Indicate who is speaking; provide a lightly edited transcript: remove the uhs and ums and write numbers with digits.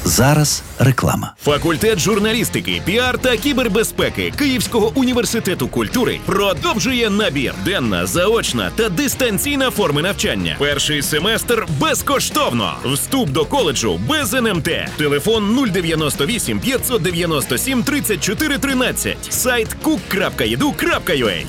Speaker 1: Зараз реклама.
Speaker 2: Факультет журналістики, піар та кібербезпеки Київського університету культури продовжує набір. Денна, заочна та дистанційна форми навчання. Перший семестр безкоштовно. Вступ до коледжу без НМТ. Телефон 098 597 34 13. Сайт cook.edu.ua.